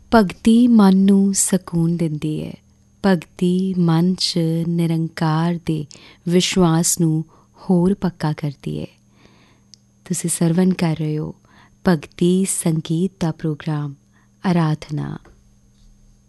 ਭਗਤੀ ਮਨ ਨੂੰ ਸਕੂਨ ਦਿੰਦੀ ਹੈ। ਭਗਤੀ ਮਨ 'ਚ ਨਿਰੰਕਾਰ ਦੇ ਵਿਸ਼ਵਾਸ ਨੂੰ ਹੋਰ ਪੱਕਾ ਕਰਦੀ ਹੈ। ਤੁਸੀਂ ਸਰਵਣ ਕਰ ਰਹੇ ਹੋ ਭਗਤੀ ਸੰਗੀਤ ਦਾ ਪ੍ਰੋਗਰਾਮ ਅਰਾਧਨਾ।